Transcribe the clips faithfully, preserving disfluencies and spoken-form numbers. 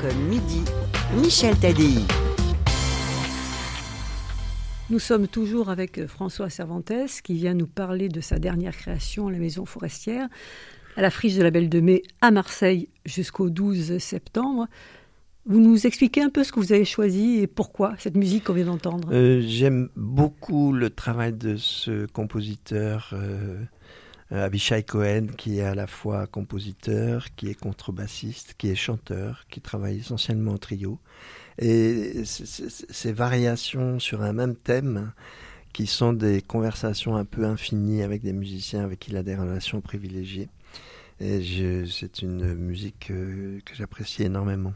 Midi, Michel Taddy. Nous sommes toujours avec François Cervantes qui vient nous parler de sa dernière création, La Maison Forestière, à la Friche de la Belle de Mai à Marseille jusqu'au douze septembre. Vous nous expliquez un peu ce que vous avez choisi et pourquoi cette musique qu'on vient d'entendre. euh, J'aime beaucoup le travail de ce compositeur euh, Avishai Cohen, qui est à la fois compositeur, qui est contrebassiste, qui est chanteur, qui travaille essentiellement en trio. Et c- c- ces variations sur un même thème, qui sont des conversations un peu infinies avec des musiciens avec qui il a des relations privilégiées. Et je, c'est une musique euh, que j'apprécie énormément.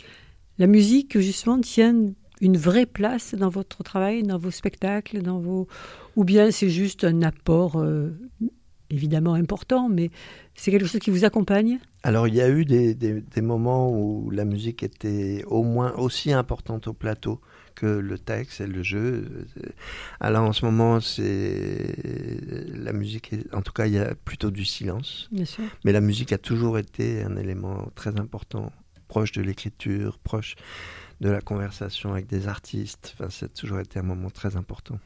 La musique, justement, tient une vraie place dans votre travail, dans vos spectacles, dans vos... ou bien c'est juste un apport euh, évidemment important, mais c'est quelque chose qui vous accompagne ? Alors, il y a eu des, des, des moments où la musique était au moins aussi importante au plateau que le texte et le jeu. Alors, en ce moment, c'est la musique, est... en tout cas, il y a plutôt du silence. Bien sûr. Mais la musique a toujours été un élément très important, proche de l'écriture, proche de la conversation avec des artistes. Enfin, ça a toujours été un moment très important.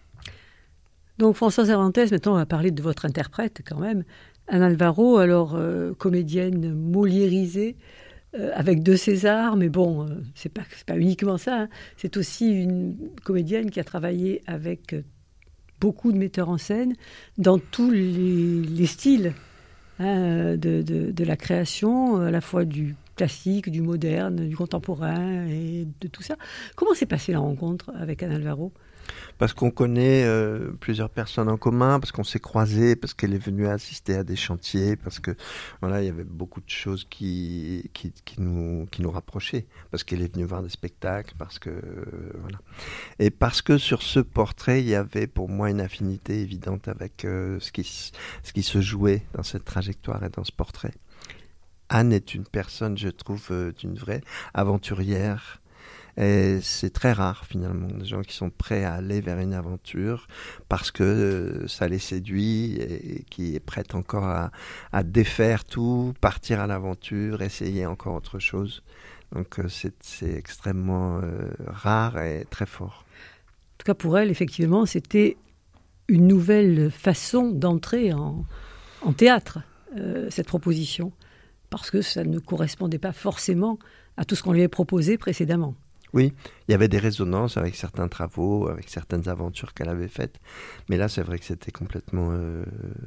Donc, François Cervantes, maintenant, on va parler de votre interprète quand même. Anne Alvaro, alors euh, comédienne moliérisée, euh, avec deux Césars, mais bon, euh, c'est pas, c'est pas uniquement ça. Hein. C'est aussi une comédienne qui a travaillé avec euh, beaucoup de metteurs en scène dans tous les, les styles hein, de, de, de la création, à la fois du classique, du moderne, du contemporain et de tout ça. Comment s'est passée la rencontre avec Anne Alvaro ? Parce qu'on connaît euh, plusieurs personnes en commun, parce qu'on s'est croisés, parce qu'elle est venue assister à des chantiers, parce que voilà, il y avait beaucoup de choses qui, qui, qui, nous, qui nous rapprochaient, parce qu'elle est venue voir des spectacles, parce que euh, voilà. Et parce que sur ce portrait, il y avait pour moi une affinité évidente avec euh, ce, qui, ce qui se jouait dans cette trajectoire et dans ce portrait. Anne est une personne, je trouve, euh, d'une vraie aventurière. Et c'est très rare finalement, des gens qui sont prêts à aller vers une aventure parce que euh, ça les séduit et qui est prête encore à, à défaire tout, partir à l'aventure, essayer encore autre chose. Donc euh, c'est, c'est extrêmement euh, rare et très fort. En tout cas pour elle, effectivement, c'était une nouvelle façon d'entrer en, en théâtre, euh, cette proposition, parce que ça ne correspondait pas forcément à tout ce qu'on lui avait proposé précédemment. Oui, il y avait des résonances avec certains travaux, avec certaines aventures qu'elle avait faites. Mais là, c'est vrai que c'était complètement euh,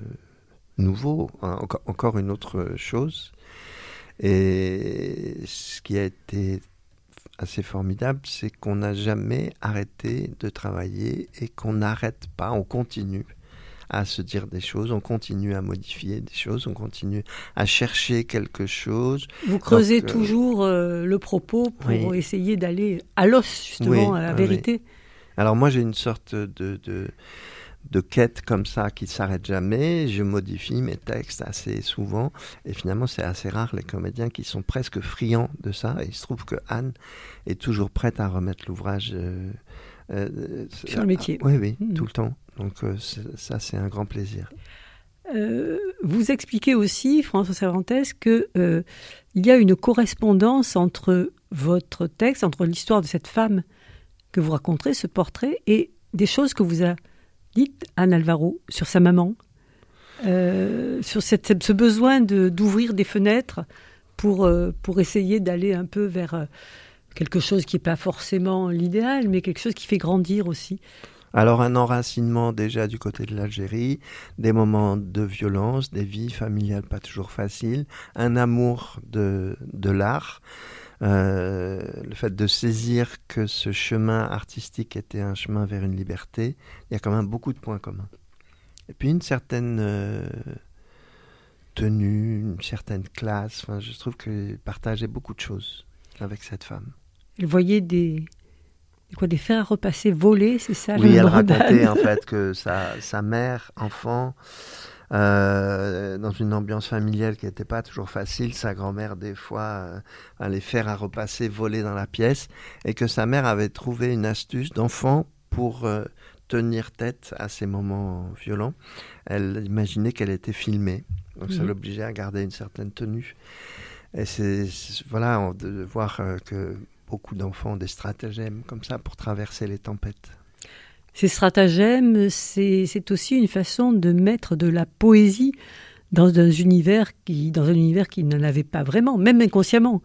nouveau, hein, encore, encore une autre chose. Et ce qui a été assez formidable, c'est qu'on n'a jamais arrêté de travailler et qu'on n'arrête pas, on continue à se dire des choses, on continue à modifier des choses, on continue à chercher quelque chose. Vous creusez Donc, euh, toujours euh, le propos pour oui. essayer d'aller à l'os, justement, Oui, à la oui, vérité. oui. Alors moi, j'ai une sorte de, de, de quête comme ça qui ne s'arrête jamais. Je modifie mes textes assez souvent. Et finalement, c'est assez rare les comédiens qui sont presque friands de ça. Et il se trouve que Anne est toujours prête à remettre l'ouvrage euh, euh, sur le métier. Oui, oui, mmh. tout le temps. Donc euh, c'est, ça, c'est un grand plaisir. Euh, vous expliquez aussi, François Cervantes, qu'il euh, y a une correspondance entre votre texte, entre l'histoire de cette femme que vous racontez, ce portrait, et des choses que vous a dites Anne Alvaro sur sa maman, euh, sur cette, ce besoin de, d'ouvrir des fenêtres pour, euh, pour essayer d'aller un peu vers euh, quelque chose qui n'est pas forcément l'idéal, mais quelque chose qui fait grandir aussi. Alors un enracinement déjà du côté de l'Algérie, des moments de violence, des vies familiales pas toujours faciles, un amour de, de l'art, euh, le fait de saisir que ce chemin artistique était un chemin vers une liberté, il y a quand même beaucoup de points communs. Et puis une certaine euh, tenue, une certaine classe, enfin, je trouve qu'il partageait beaucoup de choses avec cette femme. Elle voyait des... Quoi, des fers à repasser volés, c'est ça? Oui, elle racontait en fait que sa, sa mère, enfant, euh, dans une ambiance familiale qui n'était pas toujours facile, sa grand-mère des fois euh, les fers à repasser volés dans la pièce, et que sa mère avait trouvé une astuce d'enfant pour euh, tenir tête à ces moments violents. Elle imaginait qu'elle était filmée, donc mmh. ça l'obligeait à garder une certaine tenue. Et c'est, c'est voilà, de voir euh, que beaucoup d'enfants ont des stratagèmes comme ça pour traverser les tempêtes. Ces stratagèmes, c'est, c'est aussi une façon de mettre de la poésie dans un univers qui, dans un univers qui n'en avait pas vraiment, même inconsciemment.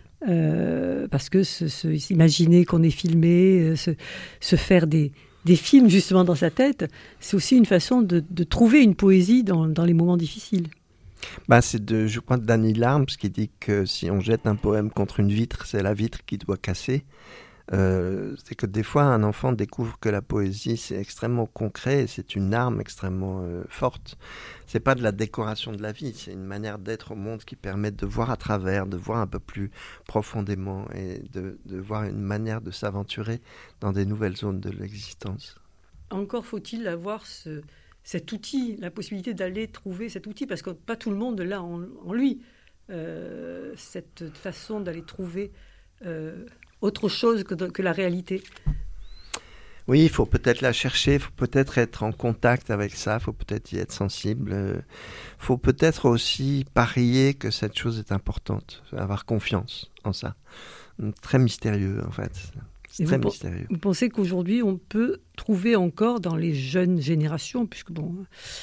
Euh, parce que se, se, s'imaginer qu'on est filmé, se, se faire des, des films justement dans sa tête, c'est aussi une façon de, de trouver une poésie dans, dans les moments difficiles. Bah, c'est de, je crois, de Danny Larms qui dit que si on jette un poème contre une vitre, c'est la vitre qui doit casser. Euh, c'est que des fois, un enfant découvre que la poésie, c'est extrêmement concret, et c'est une arme extrêmement euh, forte. C'est pas de la décoration de la vie, c'est une manière d'être au monde qui permet de voir à travers, de voir un peu plus profondément et de, de voir une manière de s'aventurer dans des nouvelles zones de l'existence. Encore faut-il avoir ce, cet outil, la possibilité d'aller trouver cet outil, parce que pas tout le monde l'a en, en lui. Euh, cette façon d'aller trouver euh, autre chose que, de, que la réalité. Oui, il faut peut-être la chercher, il faut peut-être être en contact avec ça, il faut peut-être y être sensible. Il faut peut-être aussi parier que cette chose est importante, avoir confiance en ça. Très mystérieux, en fait. C'est Et très vous, mystérieux. Vous pensez qu'aujourd'hui, on peut trouver encore dans les jeunes générations, puisque bon,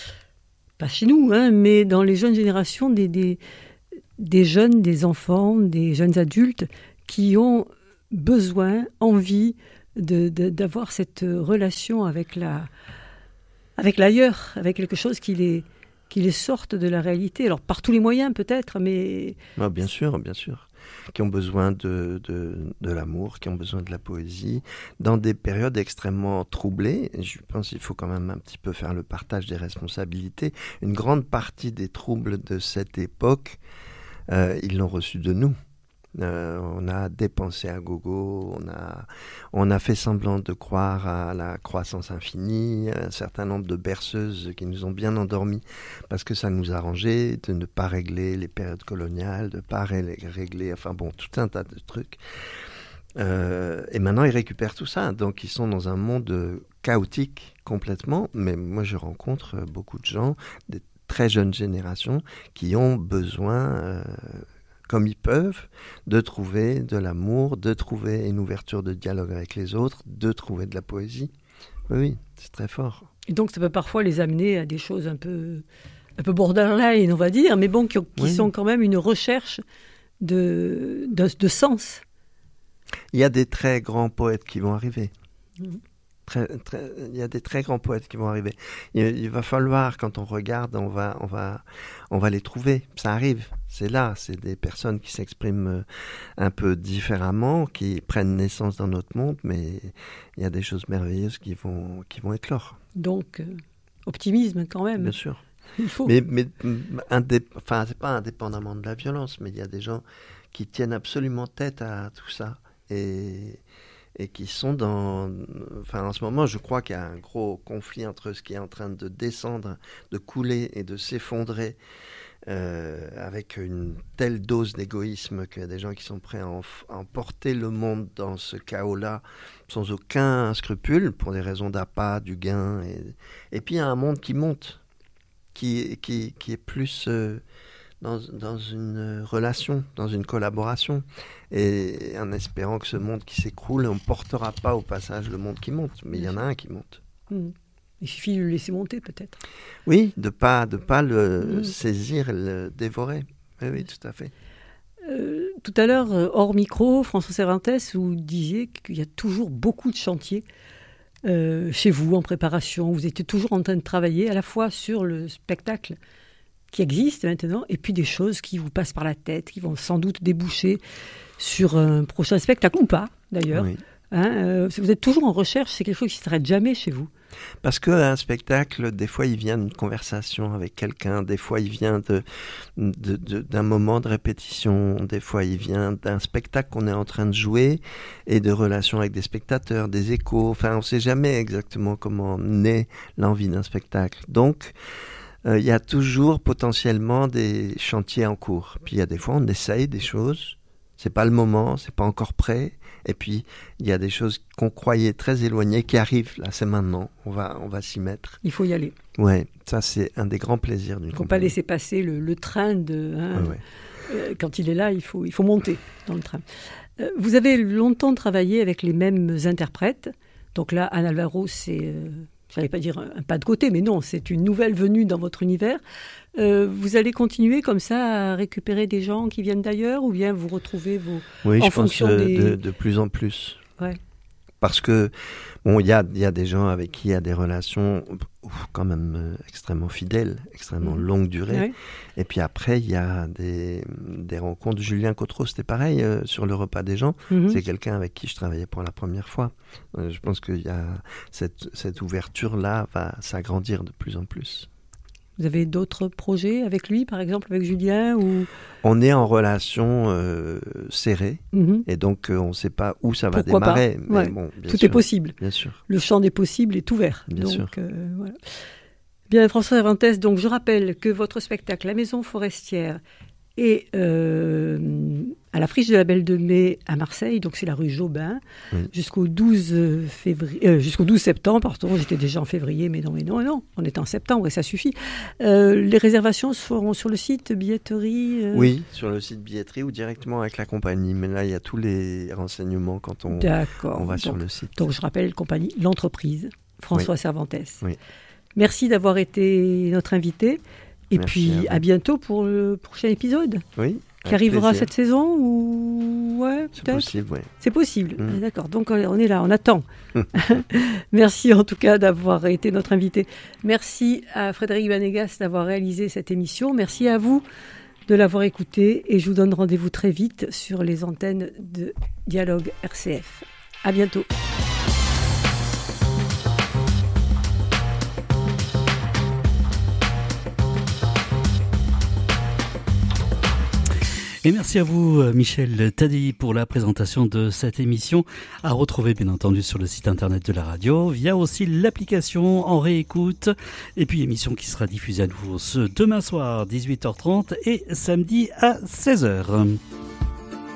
pas chez nous, hein, mais dans les jeunes générations, des, des, des jeunes, des enfants, des jeunes adultes qui ont besoin, envie de, de, d'avoir cette relation avec, la, avec l'ailleurs, avec quelque chose qui les, qui les sorte de la réalité. Alors, par tous les moyens, peut-être, mais... Ah, bien sûr, bien sûr. Qui ont besoin de, de, de l'amour, qui ont besoin de la poésie, dans des périodes extrêmement troublées. Je pense qu'il faut quand même un petit peu faire le partage des responsabilités. Une grande partie des troubles de cette époque, euh, ils l'ont reçu de nous. Euh, on a dépensé à gogo, on a, on a fait semblant de croire à la croissance infinie, un certain nombre de berceuses qui nous ont bien endormis parce que ça nous arrangeait de ne pas régler les périodes coloniales, de ne pas régler, enfin bon, tout un tas de trucs. Euh, et maintenant, ils récupèrent tout ça, donc ils sont dans un monde chaotique complètement, mais moi je rencontre beaucoup de gens, des très jeunes générations qui ont besoin... Euh, comme ils peuvent, de trouver de l'amour, de trouver une ouverture de dialogue avec les autres, de trouver de la poésie. Oui, oui, c'est très fort. Et donc, ça peut parfois les amener à des choses un peu, un peu borderline, on va dire, mais bon, qui, qui oui. sont quand même une recherche de, de, de sens. Il y a des très grands poètes qui vont arriver. Mmh. Très, très, il y a des très grands poètes qui vont arriver. Il, il va falloir, quand on regarde, on va, on va, on va les trouver. Ça arrive, c'est là. C'est des personnes qui s'expriment un peu différemment, qui prennent naissance dans notre monde, mais il y a des choses merveilleuses qui vont, qui vont éclore. Donc, euh, optimisme quand même. Bien sûr. Il faut. Mais, mais indép- enfin, c'est pas indépendamment de la violence, mais il y a des gens qui tiennent absolument tête à tout ça. Et... et qui sont dans... Enfin, en ce moment, je crois qu'il y a un gros conflit entre ce qui est en train de descendre, de couler et de s'effondrer, euh, avec une telle dose d'égoïsme qu'il y a des gens qui sont prêts à, en, à emporter le monde dans ce chaos-là, sans aucun scrupule, pour des raisons d'appât, du gain. Et, et puis, il y a un monde qui monte, qui, qui, qui est plus... Euh, Dans, dans une relation, dans une collaboration, et en espérant que ce monde qui s'écroule, on ne portera pas au passage le monde qui monte, mais il y en a un qui monte. Mmh. Il suffit de le laisser monter peut-être. Oui, de ne pas, de pas le mmh. saisir et le dévorer. Oui, oui, tout à fait. Euh, tout à l'heure, hors micro, François Cervantes, vous disiez qu'il y a toujours beaucoup de chantiers euh, chez vous en préparation. Vous étiez toujours en train de travailler à la fois sur le spectacle qui existent maintenant, et puis des choses qui vous passent par la tête, qui vont sans doute déboucher sur un prochain spectacle, ou pas, d'ailleurs. Oui. Hein, euh, vous êtes toujours en recherche, c'est quelque chose qui ne s'arrête jamais chez vous. Parce qu'un spectacle, des fois, il vient d'une conversation avec quelqu'un, des fois, il vient de, de, de, d'un moment de répétition, des fois, il vient d'un spectacle qu'on est en train de jouer, et de relations avec des spectateurs, des échos. Enfin, on ne sait jamais exactement comment naît l'envie d'un spectacle. Donc, il euh, y a toujours potentiellement des chantiers en cours. Puis il y a des fois, on essaye des choses, c'est pas le moment, c'est pas encore prêt. Et puis, il y a des choses qu'on croyait très éloignées qui arrivent. Là, c'est maintenant, on va, on va s'y mettre. Il faut y aller. Ouais, ça c'est un des grands plaisirs d'une Il ne faut compagnie. pas laisser passer le, le train de... Hein, ouais, ouais. euh, quand il est là, il faut, il faut monter dans le train. Euh, vous avez longtemps travaillé avec les mêmes interprètes. Donc là, Anne Alvaro, c'est, euh, je n'allais pas dire un, un pas de côté, mais non, c'est une nouvelle venue dans votre univers. Euh, vous allez continuer comme ça à récupérer des gens qui viennent d'ailleurs, ou bien vous retrouvez vos... Oui, en je pense fonction euh, des... de, de plus en plus. Ouais. Parce que, bon, il y a, y a des gens avec qui il y a des relations ouf, quand même euh, extrêmement fidèles, extrêmement mmh. longue durée. Ouais. Et puis après, il y a des, des rencontres. Julien Cotreau, c'était pareil euh, sur le repas des gens. Mmh. C'est quelqu'un avec qui je travaillais pour la première fois. Euh, je pense qu'il y a cette, cette ouverture-là va s'agrandir de plus en plus. Vous avez d'autres projets avec lui, par exemple avec Julien ou... On est en relation euh, serrée, mmh. et donc euh, on ne sait pas où ça va Pourquoi démarrer. Mais ouais. bon, Tout sûr, est possible. Bien sûr. Le champ des possibles est ouvert. Bien donc, sûr. Euh, voilà. Bien, François Cervantes, donc je rappelle que votre spectacle La Maison Forestière est euh, à la Friche de la Belle de Mai à Marseille, donc c'est la rue Jobin, oui. jusqu'au douze février, euh, jusqu'au douze septembre, pardon, j'étais déjà en février, mais non, mais non, non, on est en septembre et ça suffit. Euh, les réservations seront sur le site billetterie euh... Oui, sur le site billetterie ou directement avec la compagnie, mais là il y a tous les renseignements quand on, on va donc, sur le site. Donc je rappelle, compagnie, l'entreprise, François oui. Cervantes. Oui. Merci d'avoir été notre invité. Et Merci puis à, à bientôt pour le prochain épisode. Oui. Qui arrivera plaisir. Cette saison ou ouais, c'est peut-être. possible, oui. C'est possible. Mmh. D'accord. Donc on est là, on attend. Merci en tout cas d'avoir été notre invité. Merci à Frédéric Banégas d'avoir réalisé cette émission. Merci à vous de l'avoir écouté et je vous donne rendez-vous très vite sur les antennes de Dialogue R C F. À bientôt. Et merci à vous, Michel Tadei, pour la présentation de cette émission. À retrouver, bien entendu, sur le site internet de la radio, via aussi l'application en réécoute. Et puis, émission qui sera diffusée à nouveau ce demain soir, dix-huit heures trente, et samedi à seize heures.